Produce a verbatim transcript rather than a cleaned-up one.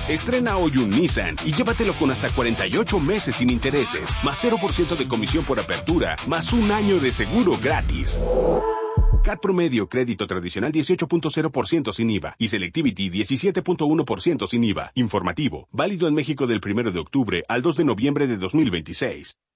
Estrena hoy un Nissan y llévatelo con hasta cuarenta y ocho meses sin intereses, más cero por ciento de comisión por apertura, más un año de seguro gratis. C A T promedio, crédito tradicional dieciocho punto cero por ciento sin I V A y Selectivity diecisiete punto uno por ciento sin I V A. Informativo, válido en México del primero de octubre al dos de noviembre de dos mil veintiséis.